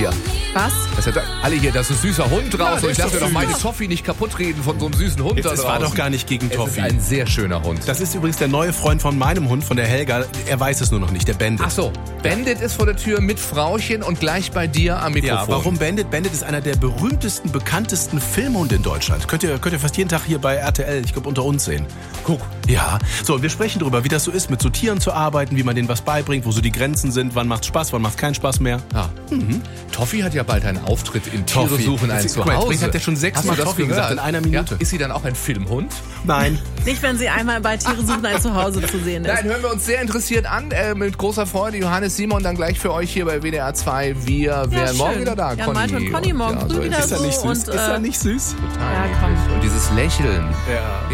hier. Was? Das ist ja alle hier, das ist ein süßer Hund draußen. der Ich ist lasse doch doch meine süß. Toffee nicht kaputt reden von so einem süßen Hund da Es draußen. war doch gar nicht gegen Es ist Toffee. ein sehr schöner Hund. Das ist übrigens der neue Freund von meinem Hund, von der Helga. Er weiß es nur noch nicht, der Bandit. Ach so, Bandit ist vor der Tür mit Frauchen und gleich bei dir am Mikrofon. Ja, warum Bandit? Bandit ist einer der berühmtesten, bekanntesten Filmhunde in Deutschland. Könnt ihr fast jeden Tag hier bei RTL, ich glaube, unter uns sehen. Guck. Ja, so, und wir sprechen darüber, wie das so ist, mit so Tieren zu arbeiten, wie man denen was beibringt, wo so die Grenzen sind, wann macht's Spaß, wann macht's keinen Spaß mehr. Ja. Toffee hat ja bald einen Auftritt in Tiere Toffee. suchen ein Guck mal, Zuhause. jetzt hat er schon 6 Hast Mal du das Toffee gehört? gesagt in einer Minute. Ja. Ist sie dann auch ein Filmhund? Nein. Nicht, wenn sie einmal bei Tiere suchen ein Zuhause zu sehen ist. Nein, hören wir uns sehr interessiert an. Mit großer Freude. Johannes Simon dann gleich für euch hier bei WDR 2. Wir werden morgen wieder da. Jan Malte und Conny morgen früh wieder Ist er so. nicht süß? Und, Ist er nicht süß? Total Ja, komm. niedlich. Und dieses Lächeln. Ja.